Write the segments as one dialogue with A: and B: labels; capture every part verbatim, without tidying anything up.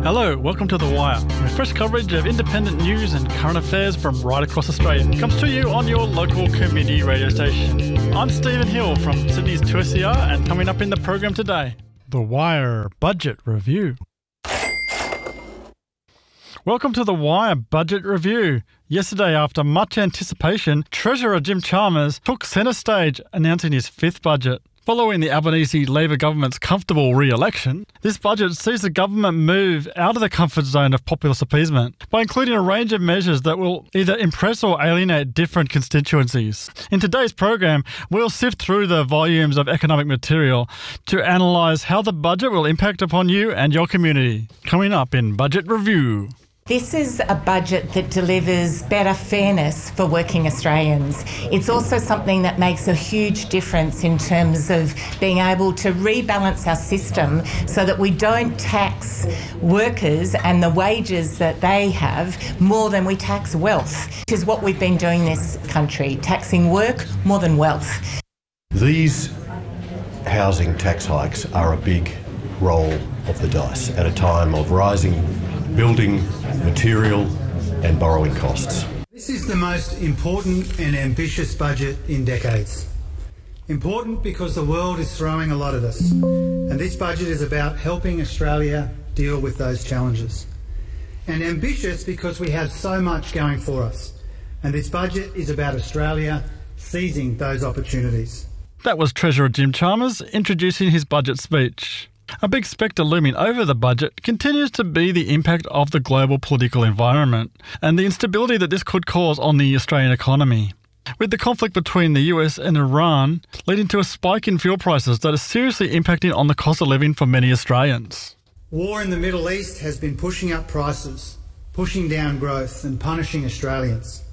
A: Hello, welcome to The Wire, where fresh coverage of independent news and current affairs from right across Australia comes to you on your local community radio station. I'm Stephen Hill from Sydney's two S C R, and coming up in the program today, The Wire Budget Review. Welcome to The Wire Budget Review. Yesterday, after much anticipation, Treasurer Jim Chalmers took centre stage announcing his fifth budget. Following the Albanese Labor government's comfortable re-election, this budget sees the government move out of the comfort zone of populist appeasement by including a range of measures that will either impress or alienate different constituencies. In today's program, we'll sift through the volumes of economic material to analyse how the budget will impact upon you and your community. Coming up in Budget Review.
B: This is a budget that delivers better fairness for working Australians. It's also something that makes a huge difference in terms of being able to rebalance our system so that we don't tax workers and the wages that they have more than we tax wealth, which is what we've been doing in this country, taxing work more than wealth.
C: These housing tax hikes are a big roll of the dice at a time of rising building, material and borrowing costs.
D: This is the most important and ambitious budget in decades. Important because the world is throwing a lot at us, and this budget is about helping Australia deal with those challenges. And ambitious because we have so much going for us, and this budget is about Australia seizing those opportunities.
A: That was Treasurer Jim Chalmers introducing his budget speech. A big spectre looming over the budget continues to be the impact of the global political environment and the instability that this could cause on the Australian economy. With the conflict between the U S and Iran leading to a spike in fuel prices that is seriously impacting on the cost of living for many Australians.
D: War in the Middle East has been pushing up prices, pushing down growth and punishing Australians.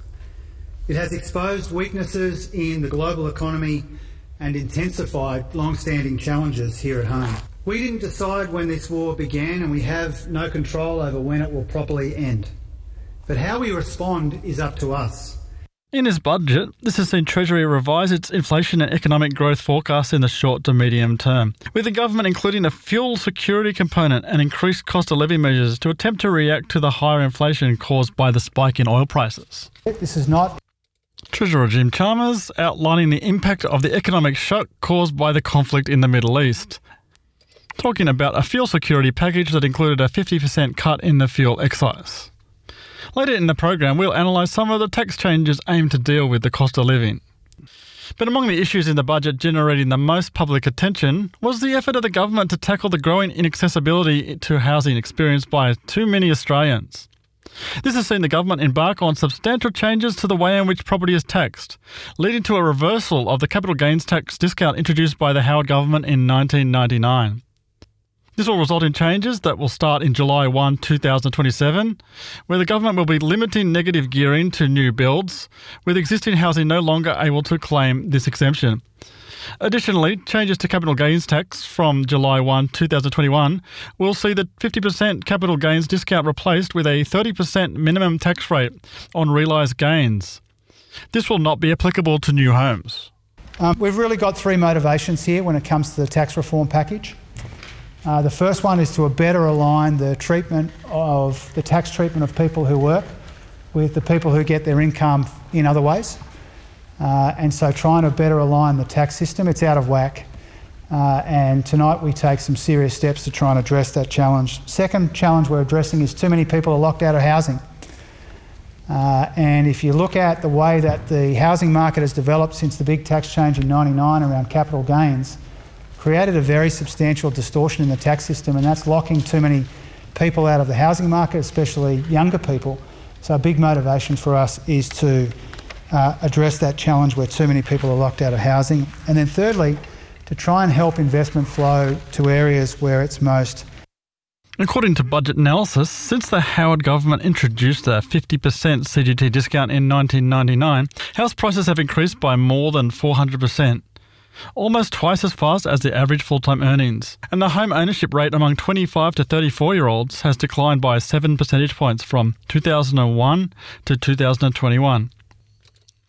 D: It has exposed weaknesses in the global economy and intensified long-standing challenges here at home. We didn't decide when this war began, and we have no control over when it will properly end. But how we respond is up to us.
A: In his budget, this has seen Treasury revise its inflation and economic growth forecasts in the short to medium term, with the government including a fuel security component and increased cost of living measures to attempt to react to the higher inflation caused by the spike in oil prices.
D: This is not...
A: Treasurer Jim Chalmers outlining the impact of the economic shock caused by the conflict in the Middle East, talking about a fuel security package that included a fifty percent cut in the fuel excise. Later in the program, we'll analyse some of the tax changes aimed to deal with the cost of living. But among the issues in the budget generating the most public attention was the effort of the government to tackle the growing inaccessibility to housing experienced by too many Australians. This has seen the government embark on substantial changes to the way in which property is taxed, leading to a reversal of the capital gains tax discount introduced by the Howard government in nineteen ninety-nine. This will result in changes that will start in July first, two thousand twenty-seven, where the government will be limiting negative gearing to new builds, with existing housing no longer able to claim this exemption. Additionally, changes to capital gains tax from July first, two thousand twenty-one will see the fifty percent capital gains discount replaced with a thirty percent minimum tax rate on realised gains. This will not be applicable to new homes.
E: Um, we've really got three motivations here when it comes to the tax reform package. Uh, the first one is to better align the treatment of the tax treatment of people who work with the people who get their income in other ways. Uh, and so trying to better align the tax system, it's out of whack. Uh, and tonight we take some serious steps to try and address that challenge. Second challenge we're addressing is too many people are locked out of housing. Uh, and if you look at the way that the housing market has developed since the big tax change in ninety-nine around capital gains, created a very substantial distortion in the tax system, and that's locking too many people out of the housing market, especially younger people. So a big motivation for us is to uh, address that challenge where too many people are locked out of housing. And then thirdly, to try and help investment flow to areas where it's most...
A: According to Budget Analysis, since the Howard government introduced a fifty percent C G T discount in nineteen ninety-nine, house prices have increased by more than four hundred percent. Almost twice as fast as the average full-time earnings, and the home ownership rate among twenty-five to thirty-four-year-olds has declined by seven percentage points from two thousand one to two thousand twenty-one.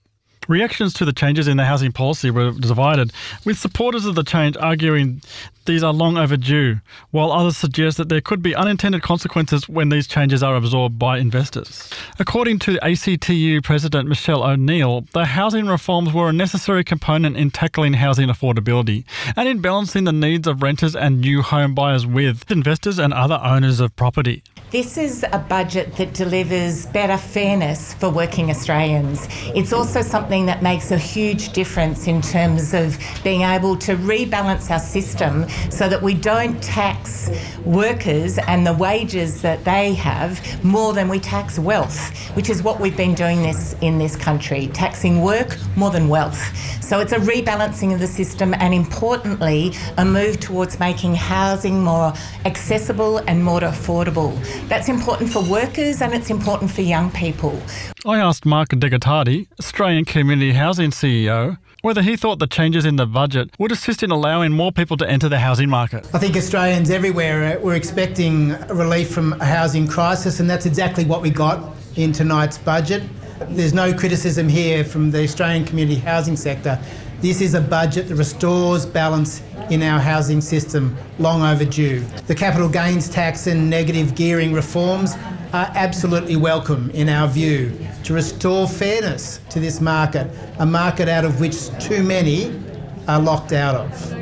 A: Reactions to the changes in the housing policy were divided, with supporters of the change arguing these are long overdue, while others suggest that there could be unintended consequences when these changes are absorbed by investors. According to A C T U President Michelle O'Neill, the housing reforms were a necessary component in tackling housing affordability and in balancing the needs of renters and new home buyers with investors and other owners of property.
B: This is a budget that delivers better fairness for working Australians. It's also something that makes a huge difference in terms of being able to rebalance our system so that we don't tax workers and the wages that they have more than we tax wealth, which is what we've been doing this in this country, taxing work more than wealth. So it's a rebalancing of the system and, importantly, a move towards making housing more accessible and more affordable. That's important for workers and it's important for young people.
A: I asked Mark Degatardi, Australian Community Housing C E O, whether he thought the changes in the budget would assist in allowing more people to enter the housing market.
F: I think Australians everywhere were expecting relief from a housing crisis, and that's exactly what we got in tonight's budget. There's no criticism here from the Australian community housing sector. This is a budget that restores balance in our housing system, long overdue. The capital gains tax and negative gearing reforms are absolutely welcome in our view to restore fairness to this market, a market out of which too many are locked out of.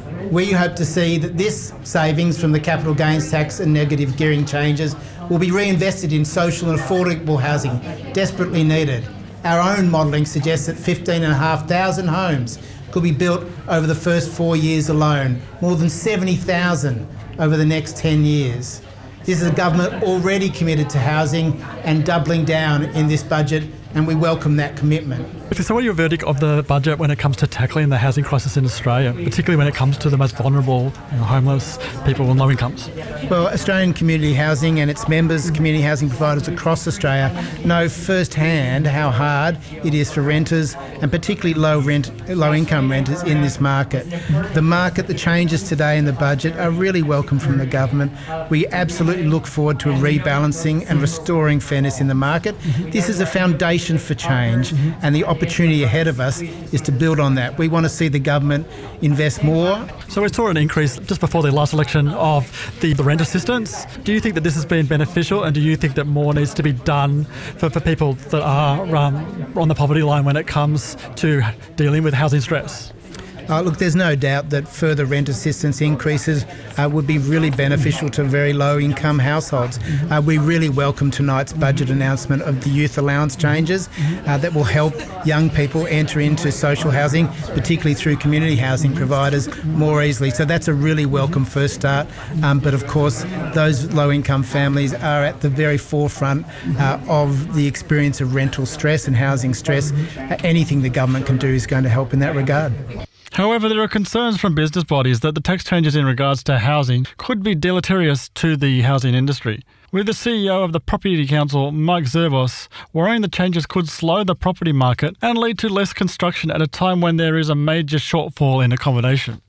F: We hope to see that this savings from the capital gains tax and negative gearing changes will be reinvested in social and affordable housing, desperately needed. Our own modelling suggests that fifteen thousand five hundred homes could be built over the first four years alone, more than seventy thousand over the next ten years. This is a government already committed to housing and doubling down in this budget, and we welcome that commitment.
A: So what are your verdict of the budget when it comes to tackling the housing crisis in Australia, particularly when it comes to the most vulnerable, you know, homeless people and low incomes?
F: Well, Australian Community Housing and its members, community housing providers across Australia, know firsthand how hard it is for renters and particularly low rent, low income renters in this market. The market, the changes today in the budget are really welcome from the government. We absolutely look forward to a rebalancing and restoring fairness in the market. This is a foundation for change, and the opportunity ahead of us is to build on that. We want to see the government invest more.
A: So we saw an increase just before the last election of the, the rent assistance. Do you think that this has been beneficial, and do you think that more needs to be done for, for people that are um, on the poverty line when it comes to dealing with housing stress?
F: Uh, look, there's no doubt that further rent assistance increases uh, would be really beneficial to very low-income households. Uh, we really welcome tonight's budget announcement of the youth allowance changes uh, that will help young people enter into social housing, particularly through community housing providers, more easily. So that's a really welcome first start. Um, but of course, those low-income families are at the very forefront uh, of the experience of rental stress and housing stress. Uh, anything the government can do is going to help in that regard.
A: However, there are concerns from business bodies that the tax changes in regards to housing could be deleterious to the housing industry, with the C E O of the Property Council, Mike Zerbos, worrying the changes could slow the property market and lead to less construction at a time when there is a major shortfall in accommodation.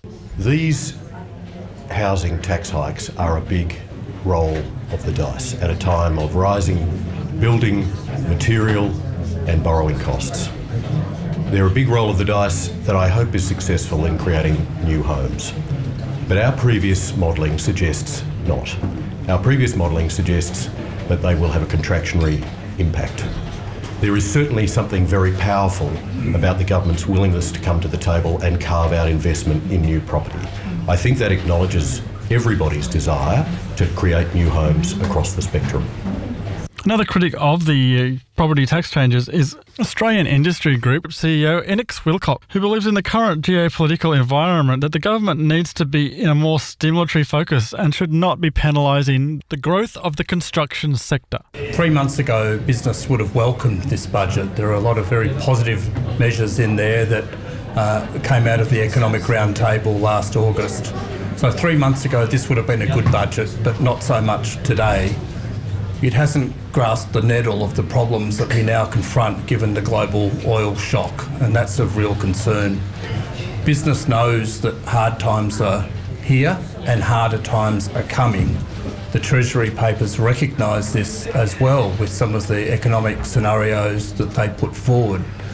C: These housing tax hikes are a big roll of the dice at a time of rising building, material and borrowing costs. They're a big roll of the dice that I hope is successful in creating new homes. But our previous modelling suggests not. Our previous modelling suggests that they will have a contractionary impact. There is certainly something very powerful about the government's willingness to come to the table and carve out investment in new property. I think that acknowledges everybody's desire to create new homes across the spectrum.
A: Another critic of the uh, property tax changes is Australian Industry Group C E O Alex Wilcock, who believes in the current geopolitical environment that the government needs to be in a more stimulatory focus and should not be penalising the growth of the construction sector.
G: Three months ago, business would have welcomed this budget. There are a lot of very positive measures in there that uh, came out of the Economic Roundtable last August. So three months ago, this would have been a good budget, but not so much today. It hasn't grasped the nettle of the problems that we now confront given the global oil shock, and that's of real concern. Business knows that hard times are here and harder times are coming. The Treasury papers recognise this as well with some of the economic scenarios that they put forward.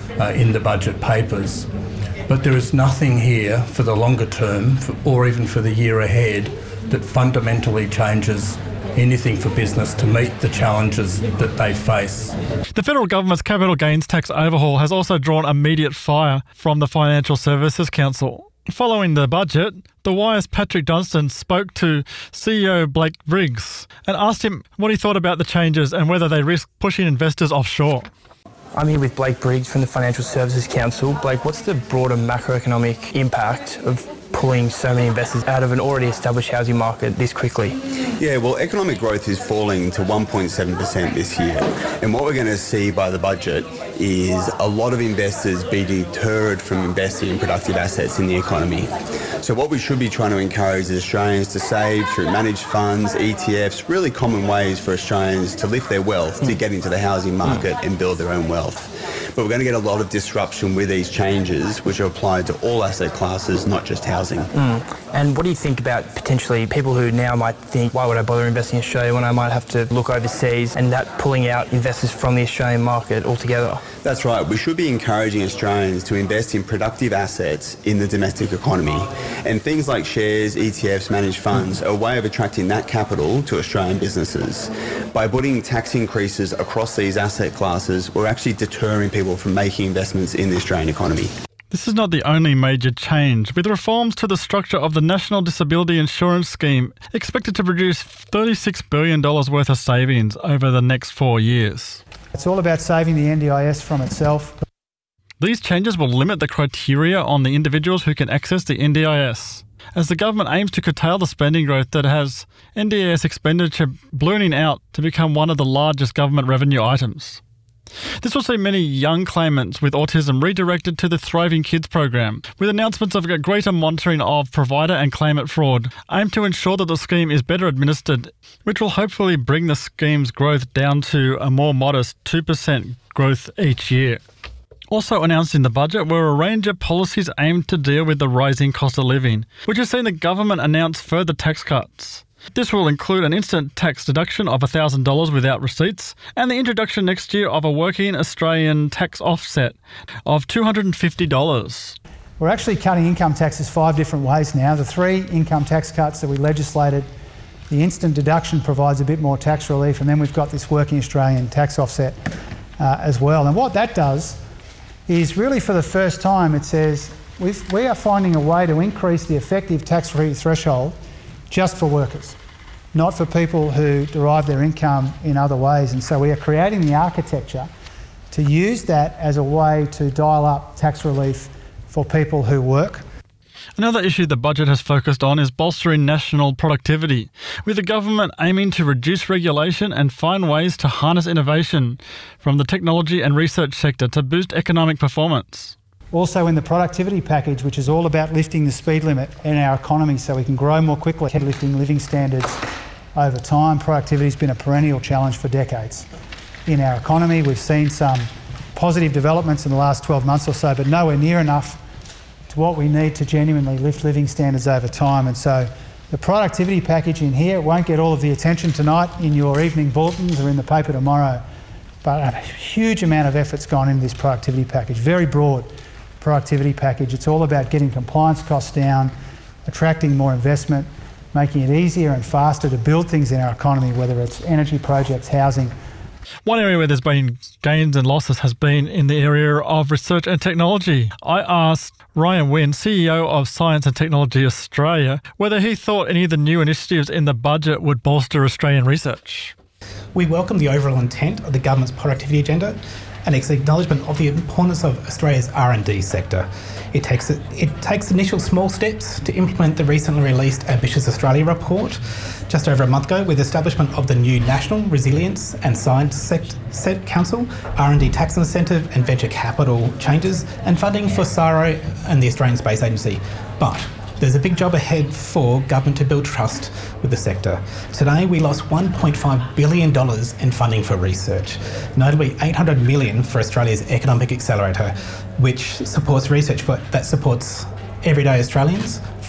G: uh, in the budget papers. But there is nothing here for the longer term for, or even for the year ahead that fundamentally changes anything for business to meet the challenges that they face.
A: The federal government's capital gains tax overhaul has also drawn immediate fire from the Financial Services Council. Following the budget, the Wire's Patrick Dunstan spoke to C E O Blake Briggs and asked him what he thought about the changes and whether they risk pushing investors offshore.
H: I'm here with Blake Briggs from the Financial Services Council. Blake, what's the broader macroeconomic impact of pulling so many investors out of an already established housing market this quickly?
I: Yeah, well, economic growth is falling to one point seven percent this year. And what we're going to see by the budget is a lot of investors be deterred from investing in productive assets in the economy. So what we should be trying to encourage is Australians to save through managed funds, E T Fs, really common ways for Australians to lift their wealth, mm. to get into the housing market mm. and build their own wealth. But we're going to get a lot of disruption with these changes, which are applied to all asset classes, not just housing.
H: Mm. And what do you think about potentially people who now might think, why would I bother investing in Australia when I might have to look overseas, and that pulling out investors from the Australian market altogether?
I: That's right. We should be encouraging Australians to invest in productive assets in the domestic economy. And things like shares, E T Fs, managed funds are a way of attracting that capital to Australian businesses. By putting tax increases across these asset classes, we're actually deterring people from making investments in the Australian economy.
A: This is not the only major change, with reforms to the structure of the National Disability Insurance Scheme expected to produce thirty-six billion dollars worth of savings over the next four years.
E: It's all about saving the N D I S from itself.
A: These changes will limit the criteria on the individuals who can access the N D I S, as the government aims to curtail the spending growth that has N D I S expenditure ballooning out to become one of the largest government revenue items. This will see many young claimants with autism redirected to the Thriving Kids program, with announcements of greater monitoring of provider and claimant fraud, aimed to ensure that the scheme is better administered, which will hopefully bring the scheme's growth down to a more modest two percent growth each year. Also announced in the budget were a range of policies aimed to deal with the rising cost of living, which has seen the government announce further tax cuts. This will include an instant tax deduction of one thousand dollars without receipts and the introduction next year of a working Australian tax offset of two hundred fifty dollars.
E: We're actually cutting income taxes five different ways now. The three income tax cuts that we legislated, the instant deduction provides a bit more tax relief, and then we've got this working Australian tax offset uh, as well. And what that does is really for the first time it says we've, we are finding a way to increase the effective tax-free threshold just for workers, not for people who derive their income in other ways. And so we are creating the architecture to use that as a way to dial up tax relief for people who work.
A: Another issue the budget has focused on is bolstering national productivity, with the government aiming to reduce regulation and find ways to harness innovation from the technology and research sector to boost economic performance.
E: Also in the productivity package, which is all about lifting the speed limit in our economy so we can grow more quickly, lifting living standards over time. Productivity has been a perennial challenge for decades in our economy. We've seen some positive developments in the last twelve months or so, but nowhere near enough to what we need to genuinely lift living standards over time. And so the productivity package in here won't get all of the attention tonight in your evening bulletins or in the paper tomorrow, but a huge amount of effort's gone into this productivity package, very broad productivity package. It's all about getting compliance costs down, attracting more investment, making it easier and faster to build things in our economy, whether it's energy projects, housing.
A: One area where there's been gains and losses has been in the area of research and technology. I asked Ryan Wynn, C E O of Science and Technology Australia, whether he thought any of the new initiatives in the budget would bolster Australian research.
J: We welcome the overall intent of the government's productivity agenda and its acknowledgement of the importance of Australia's R and D sector. It takes, it takes initial small steps to implement the recently released Ambitious Australia report just over a month ago, with the establishment of the new National Resilience and Science Sect Council, R and D tax incentive and venture capital changes, and funding for SARO and the Australian Space Agency. But there's a big job ahead for government to build trust with the sector. Today we lost one point five billion dollars in funding for research, notably eight hundred million dollars for Australia's Economic Accelerator, which supports research for, that supports everyday Australians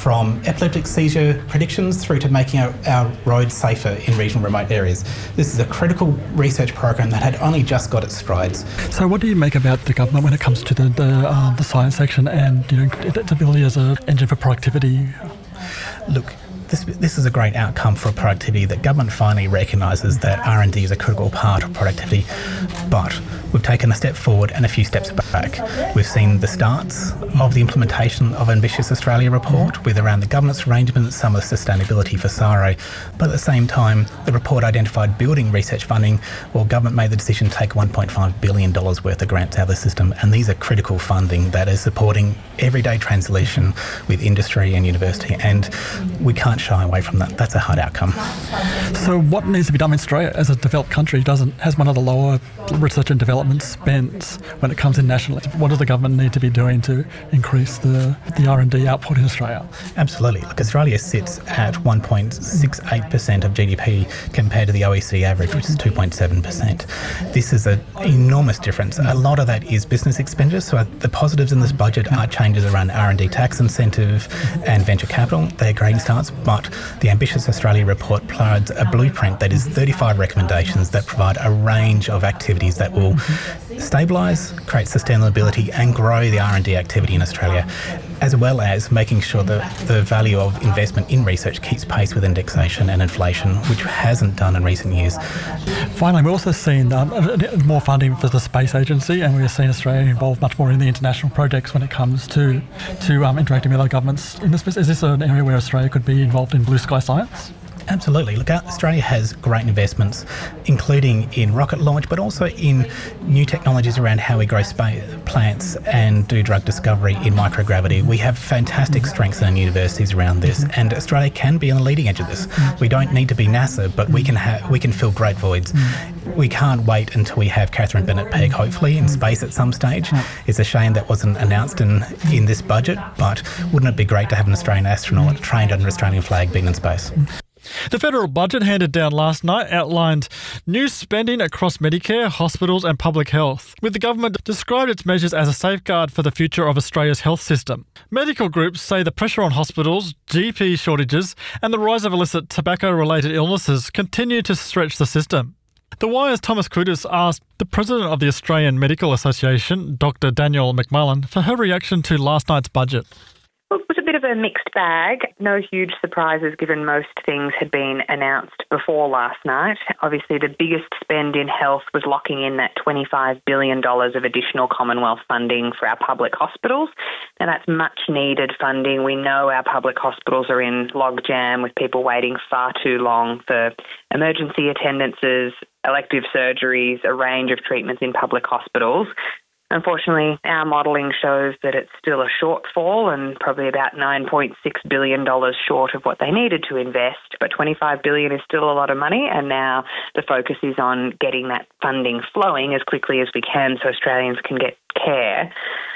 J: from epileptic seizure predictions through to making our, our roads safer in regional remote areas. This is a critical research program that had only just got its strides.
A: So what do you make about the government when it comes to the the, uh, the science section and, you know, its ability as an engine for productivity?
J: Look, This, this is a great outcome for productivity, that government finally recognises that R and D is a critical part of productivity, but we've taken a step forward and a few steps back. We've seen the starts of the implementation of Ambitious Australia report with around the governance arrangements, some of the sustainability for S A R O, but at the same time the report identified building research funding while government made the decision to take one point five billion dollars worth of grants out of the system, and these are critical funding that is supporting everyday translation with industry and university, and we can't shy away from that. That's a hard outcome.
A: So what needs to be done in Australia as a developed country? Doesn't has one of the lower research and development spends when it comes in nationally? What does the government need to be doing to increase the, the R and D output in Australia?
J: Absolutely. Look, Australia sits at one point six eight percent of G D P compared to the O E C D average, which is two point seven percent. This is an enormous difference. A lot of that is business expenditure, so the positives in this budget are changes around R and D tax incentive and venture capital. They're great starts, but the Ambitious Australia report provides a blueprint that is thirty-five recommendations that provide a range of activities that will stabilise, create sustainability and grow the R and D activity in Australia, as well as making sure that the value of investment in research keeps pace with indexation and inflation, which hasn't done in recent years.
A: Finally, we've also seen um, more funding for the Space Agency, and we've seen Australia involved much more in the international projects when it comes to, to um, interacting with other governments in the space. Is this an area where Australia could be involved in blue sky science?
J: Absolutely. Look, Australia has great investments, including in rocket launch, but also in new technologies around how we grow spa- plants and do drug discovery in microgravity. We have fantastic strengths in our universities around this, and Australia can be on the leading edge of this. We don't need to be NASA, but we can ha- we can fill great voids. We can't wait until we have Catherine Bennett-Pegg, hopefully, in space at some stage. It's a shame that wasn't announced in, in this budget, but wouldn't it be great to have an Australian astronaut trained under an Australian flag being in space?
A: The federal budget handed down last night outlined new spending across Medicare, hospitals and public health, with the government described its measures as a safeguard for the future of Australia's health system. Medical groups say the pressure on hospitals, G P shortages and the rise of illicit tobacco-related illnesses continue to stretch the system. The Wire's Thomas Kudus asked the President of the Australian Medical Association, Doctor Daniel McMullen, for her reaction to last night's budget.
K: Well, it was a bit of a mixed bag. No huge surprises given most things had been announced before last night. Obviously, the biggest spend in health was locking in that twenty-five billion dollars of additional Commonwealth funding for our public hospitals. Now, that's much needed funding. We know our public hospitals are in logjam with people waiting far too long for emergency attendances, elective surgeries, a range of treatments in public hospitals. Unfortunately, our modelling shows that it's still a shortfall and probably about nine point six billion dollars short of what they needed to invest. But twenty-five billion dollars is still a lot of money, and now the focus is on getting that funding flowing as quickly as we can so Australians can get care.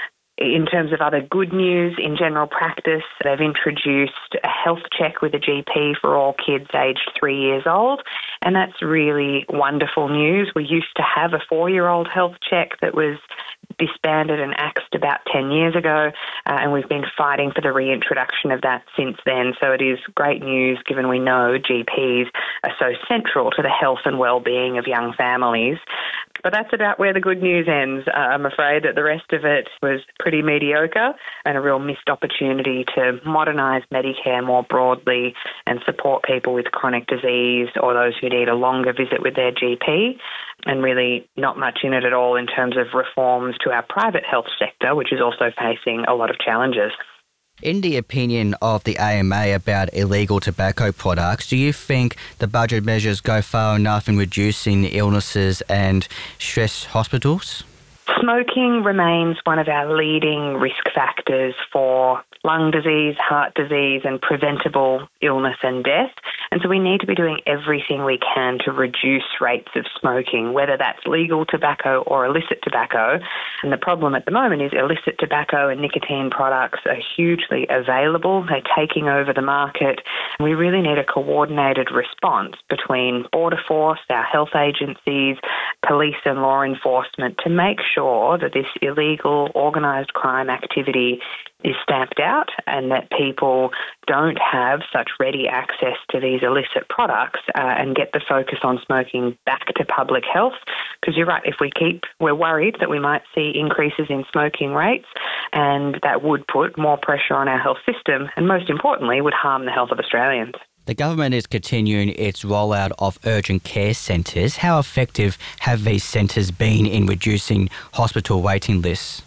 K: In terms of other good news, in general practice, they've introduced a health check with a G P for all kids aged three years old, and that's really wonderful news. We used to have a four-year-old health check that was disbanded and axed about ten years ago, uh, and we've been fighting for the reintroduction of that since then. So it is great news given we know G Ps are so central to the health and well-being of young families. But that's about where the good news ends. Uh, I'm afraid that the rest of it was pretty mediocre and a real missed opportunity to modernise Medicare more broadly and support people with chronic disease or those who need a longer visit with their G P, and really not much in it at all in terms of reforms to our private health sector, which is also facing a lot of challenges.
L: In the opinion of the A M A about illegal tobacco products, do you think the budget measures go far enough in reducing the illnesses and stress hospitals?
K: Smoking remains one of our leading risk factors for lung disease, heart disease and preventable illness and death. And so we need to be doing everything we can to reduce rates of smoking, whether that's legal tobacco or illicit tobacco. And the problem at the moment is illicit tobacco and nicotine products are hugely available. They're taking over the market. We really need a coordinated response between Border Force, our health agencies, police and law enforcement to make ensure that this illegal organised crime activity is stamped out and that people don't have such ready access to these illicit products uh, and get the focus on smoking back to public health. Because you're right, if we keep, we're worried that we might see increases in smoking rates and that would put more pressure on our health system and most importantly would harm the health of Australians.
L: The government is continuing its rollout of urgent care centres. How effective have these centres been in reducing hospital waiting lists?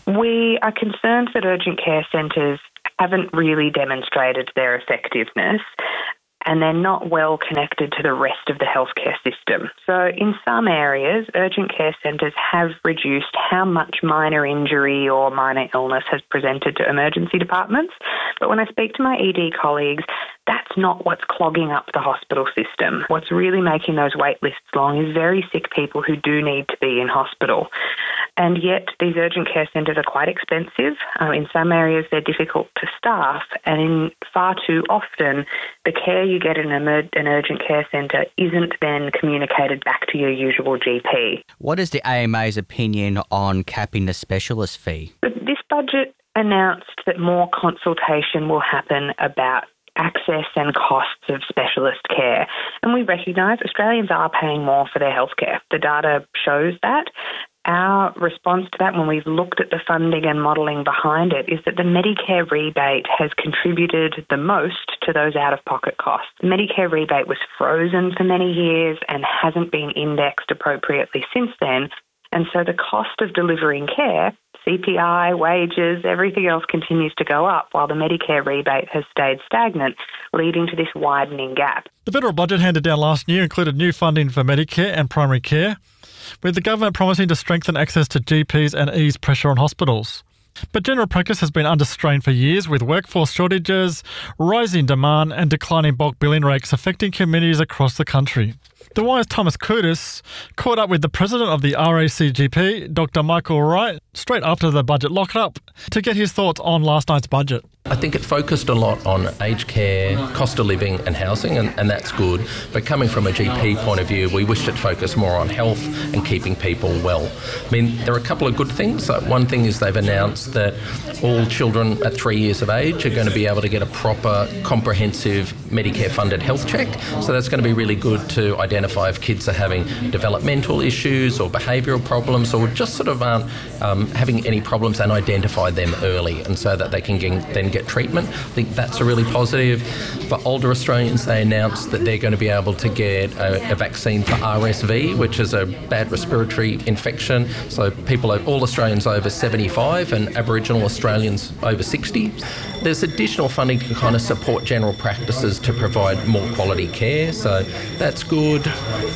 K: We are concerned that urgent care centres haven't really demonstrated their effectiveness and they're not well connected to the rest of the healthcare system. So in some areas, urgent care centres have reduced how much minor injury or minor illness has presented to emergency departments. But when I speak to my E D colleagues, that's not what's clogging up the hospital system. What's really making those wait lists long is very sick people who do need to be in hospital. And yet these urgent care centres are quite expensive. Um, in some areas they're difficult to staff, and in far too often the care you get in an, emer- an urgent care centre isn't then communicated back to your usual G P.
L: What is the A M A's opinion on capping the specialist fee?
K: This budget announced that more consultation will happen about access and costs of specialist care. And we recognise Australians are paying more for their healthcare. The data shows that. Our response to that when we've looked at the funding and modelling behind it is that the Medicare rebate has contributed the most to those out-of-pocket costs. The Medicare rebate was frozen for many years and hasn't been indexed appropriately since then. And so the cost of delivering care, C P I, wages, everything else continues to go up while the Medicare rebate has stayed stagnant, leading to this widening gap.
A: The federal budget handed down last year included new funding for Medicare and primary care, with the government promising to strengthen access to G Ps and ease pressure on hospitals. But general practice has been under strain for years, with workforce shortages, rising demand and declining bulk billing rates affecting communities across the country. The Wire's Thomas Koudis caught up with the president of the R A C G P, Doctor Michael Wright, straight after the budget lock-up to get his thoughts on last night's budget.
M: I think it focused a lot on aged care, cost of living and housing, and, and that's good. But coming from a G P point of view, we wished it focused more on health and keeping people well. I mean, there are a couple of good things. Uh, one thing is they've announced that all children at three years of age are going to be able to get a proper, comprehensive Medicare-funded health check. So that's going to be really good to identify if kids are having developmental issues or behavioural problems or just sort of aren't um, having any problems, and identify them early, and so that they can get, then get treatment. I think that's a really positive. For older Australians, they announced that they're going to be able to get a, a vaccine for R S V, which is a bad respiratory infection. So people, all Australians over seventy-five and Aboriginal Australians over sixty. There's additional funding to kind of support general practices to provide more quality care, so that's good.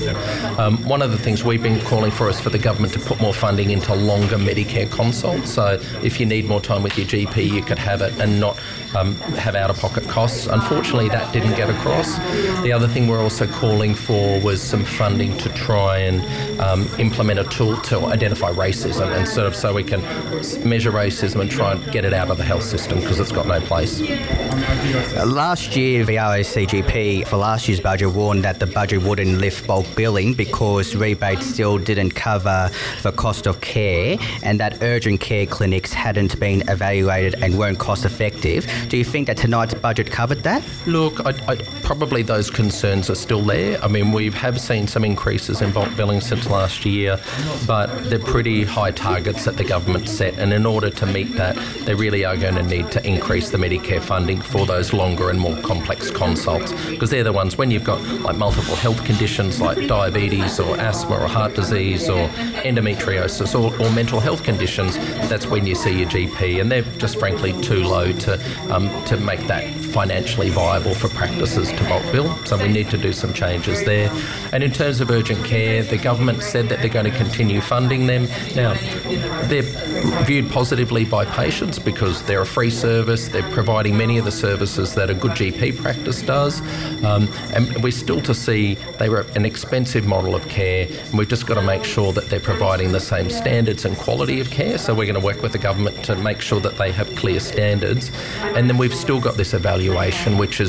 M: Um, one of the things we've been calling for is for the government to put more funding into longer Medicare consults. So if you need more time with your G P, you could have it and not um, have out-of-pocket costs. Unfortunately, that didn't get across. The other thing we're also calling for was some funding to try and um, implement a tool to identify racism, and sort of so we can measure racism and try and get it out of the health system, because it's got no place.
L: Last year, the R A C G P for last year's budget warned that the budget wouldn't lift bulk billing because rebates still didn't cover the cost of care, and that urgent care clinics hadn't been evaluated and weren't cost effective. Do you think that tonight's budget covered that?
M: Look, I, I, probably those concerns are still there. I mean, we have seen some increases in bulk billing since last year, but they're pretty high targets that the government set, and in order to meet that, they really are going to need to increase the Medicare funding for those longer and more complex consults, because they're the ones when you've got like multiple health conditions like diabetes or asthma or heart disease or endometriosis or, or mental health conditions, that's when you see your G P, and they're just frankly too low to um, to make that financially viable for practices to bulk bill. So we need to do some changes there. And in terms of urgent care, the government said that they're going to continue funding them. Now, they're viewed positively by patients because they're a free service. They're providing many of the services that a good G P practice does. Um, and we're still to see they were an expensive model of care, and we've just got to make sure that they're providing the same standards and quality of care. So we're going to work with the government to make sure that they have clear standards. And then we've still got this evaluation, which is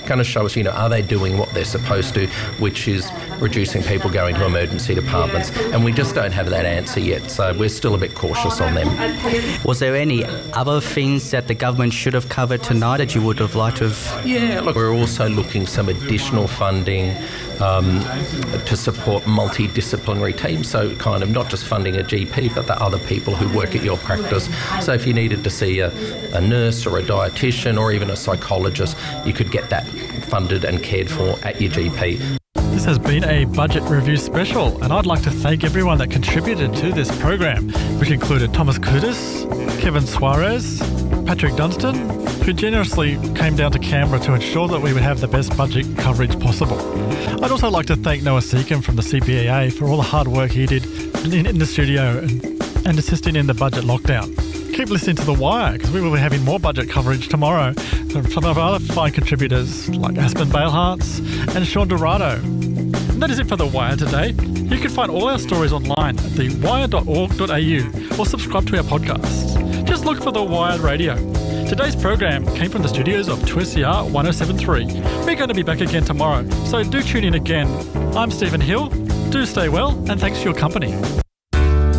M: going to show us, you know, are they doing what they're supposed to, which is reducing people going to emergency departments. And we just don't have that answer yet, so we're still a bit cautious on them.
L: Was there any other things that the government should have covered tonight that you would have liked to have?
M: Yeah, look, we're also looking some additional funding um, to support multidisciplinary teams, so kind of not just funding a G P, but the other people who work at your practice. So if you needed to see a, a nurse or a dietitian or even a psychologist, you could get that funded and cared for at your G P.
A: This has been a budget review special, and I'd like to thank everyone that contributed to this program, which included Thomas Kudis, Kevin Suarez, Patrick Dunstan, who generously came down to Canberra to ensure that we would have the best budget coverage possible. I'd also like to thank Noah Seacom from the C P E A for all the hard work he did in, in the studio and, and assisting in the budget lockdown. Keep listening to The Wire, because we will be having more budget coverage tomorrow from some of our other fine contributors like Aspen Baleharts and Sean Dorado. And that is it for The Wire today. You can find all our stories online at the wire dot org dot a u or subscribe to our podcast. Just look for The Wire Radio. Today's program came from the studios of two S C R one oh seven point three. We're going to be back again tomorrow, so do tune in again. I'm Stephen Hill. Do stay well, and thanks for your company.